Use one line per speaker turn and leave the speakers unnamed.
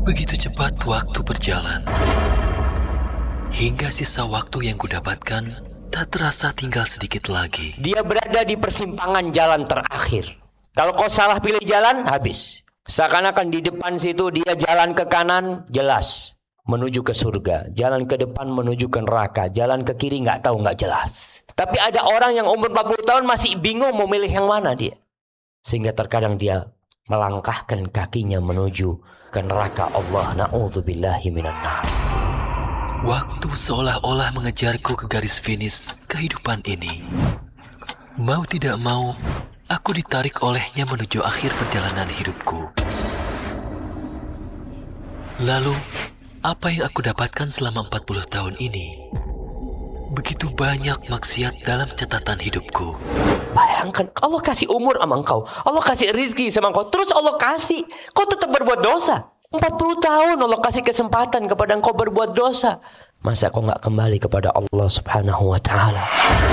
Begitu cepat waktu berjalan, hingga sisa waktu yang kudapatkan tak terasa tinggal sedikit lagi.
Dia berada di persimpangan jalan terakhir. Kalau kau salah pilih jalan, habis. Seakan-akan di depan situ dia jalan ke kanan, jelas menuju ke surga. Jalan ke depan menuju ke neraka. Jalan ke kiri nggak tahu, nggak jelas. Tapi ada orang yang umur 40 tahun masih bingung mau milih yang mana dia. Sehingga terkadang dia melangkahkan kakinya menuju ke neraka Allah. Na'udzubillahi minan nar.
Waktu seolah-olah mengejarku ke garis finish kehidupan ini. Mau tidak mau, aku ditarik olehnya menuju akhir perjalanan hidupku. Lalu, apa yang aku dapatkan selama 40 tahun ini? Begitu banyak maksiat dalam catatan hidupku.
Bayangkan, Allah kasih umur sama engkau. Allah kasih rizki sama engkau. Terus Allah kasih, kau tetap berbuat dosa. 40 tahun Allah kasih kesempatan kepada engkau berbuat dosa. Masa kau nggak kembali kepada Allah Subhanahu wa ta'ala?